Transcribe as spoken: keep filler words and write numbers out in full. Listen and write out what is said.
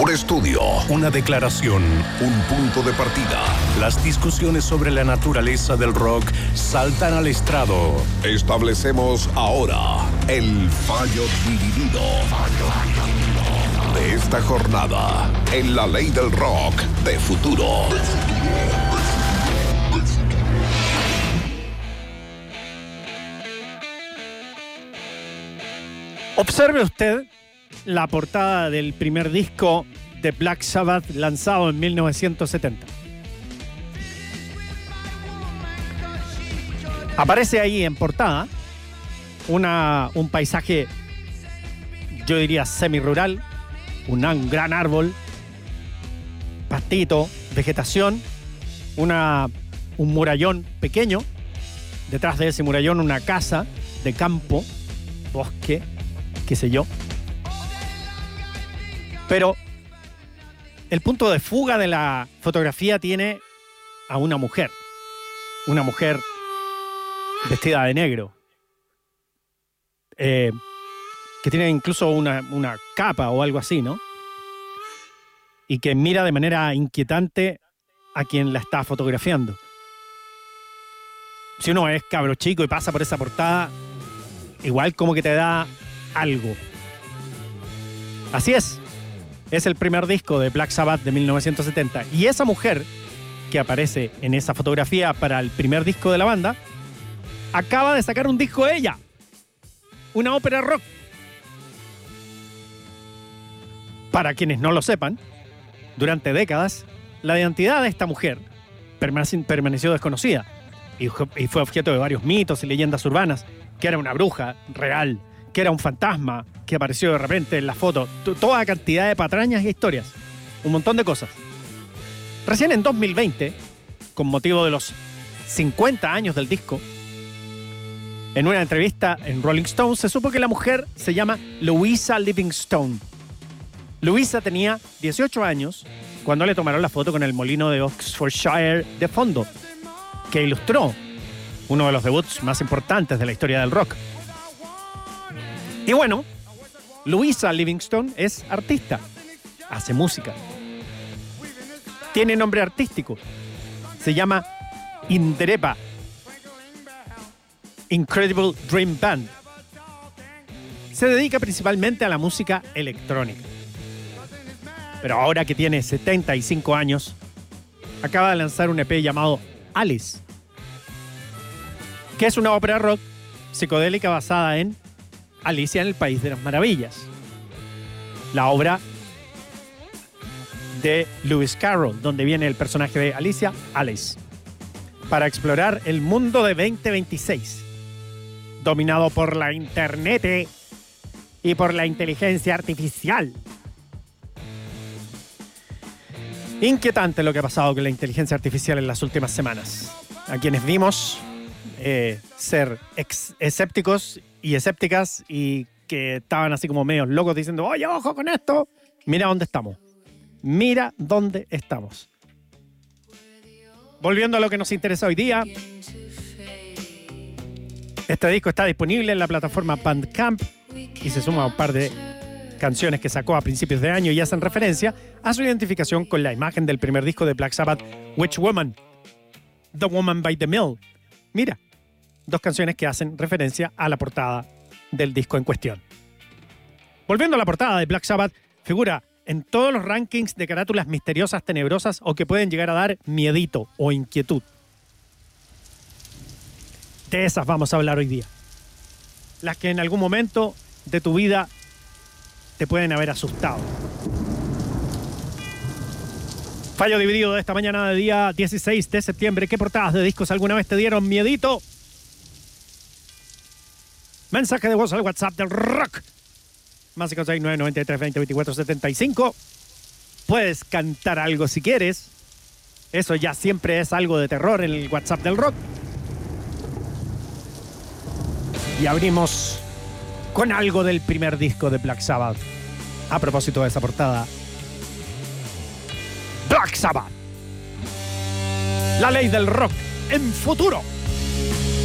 Un estudio, una declaración, un punto de partida. Las discusiones sobre la naturaleza del rock saltan al estrado. Establecemos ahora el fallo dividido de esta jornada en la ley del rock de futuro. Observe usted la portada del primer disco de Black Sabbath lanzado en mil novecientos setenta. Aparece ahí en portada una, un paisaje, yo diría semi-rural, un, un gran árbol, pastito, vegetación, una, un murallón pequeño, detrás de ese murallón una casa de campo, bosque, qué sé yo. Pero el punto de fuga de la fotografía tiene a una mujer. Una mujer vestida de negro. Eh, que tiene incluso una, una capa o algo así, ¿no? Y que mira de manera inquietante a quien la está fotografiando. Si uno es cabro chico y pasa por esa portada, igual como que te da algo. Así es. Es el primer disco de Black Sabbath de mil novecientos setenta. Y esa mujer que aparece en esa fotografía para el primer disco de la banda acaba de sacar un disco ella. Una ópera rock. Para quienes no lo sepan, durante décadas, la identidad de esta mujer permaneció desconocida y fue objeto de varios mitos y leyendas urbanas, que era una bruja real, que era un fantasma que apareció de repente en la foto. Toda cantidad de patrañas e historias. Un montón de cosas. Recién en dos mil veinte, con motivo de los cincuenta años del disco, en una entrevista en Rolling Stone se supo que la mujer se llama Louisa Livingstone. Louisa tenía dieciocho años cuando le tomaron la foto con el molino de Oxfordshire de fondo, que ilustró uno de los debuts más importantes de la historia del rock. Y bueno, Louisa Livingstone es artista, hace música. Tiene nombre artístico, se llama Indrepa, Incredible Dream Band. Se dedica principalmente a la música electrónica. Pero ahora que tiene setenta y cinco años, acaba de lanzar un E P llamado Alice, que es una ópera rock psicodélica basada en Alicia en el País de las Maravillas, la obra de Lewis Carroll, donde viene el personaje de Alicia, Alice, para explorar el mundo de veinte veintiséis, dominado por la internet y por la inteligencia artificial. Inquietante lo que ha pasado con la inteligencia artificial en las últimas semanas. A quienes vimos eh, ser ex- escépticos y escépticas y que estaban así como medios locos diciendo, oye, ojo con esto. Mira dónde estamos. Mira dónde estamos. Volviendo a lo que nos interesa hoy día. Este disco está disponible en la plataforma Bandcamp y se suma a un par de canciones que sacó a principios de año y hacen referencia a su identificación con la imagen del primer disco de Black Sabbath, Witch Woman, The Woman by the Mill. Mira, dos canciones que hacen referencia a la portada del disco en cuestión. Volviendo a la portada de Black Sabbath, figura en todos los rankings de carátulas misteriosas, tenebrosas o que pueden llegar a dar miedito o inquietud. De esas vamos a hablar hoy día. Las que en algún momento de tu vida te pueden haber asustado. Fallo dividido de esta mañana de día dieciséis de septiembre. ¿Qué portadas de discos alguna vez te dieron miedito? Mensaje de voz al WhatsApp del rock. Más cinco seis nueve nueve tres veinte veinticuatro setenta y cinco. Puedes cantar algo si quieres. Eso ya siempre es algo de terror en el WhatsApp del rock. Y abrimos con algo del primer disco de Black Sabbath. A propósito de esa portada. Black Sabbath. La ley del rock en futuro.